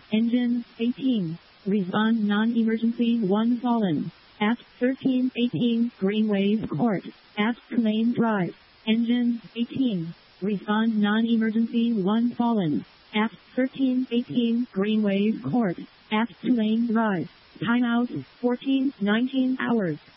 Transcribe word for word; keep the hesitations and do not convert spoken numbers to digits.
Engine eighteen. Respond non-emergency one fallen. At thirteen eighteen Greenwave Court. At Main Drive. Engine eighteen. Respond non-emergency one fallen. At thirteen eighteen Greenwave Court. At Tulane Drive. Timeout fourteen nineteen hours.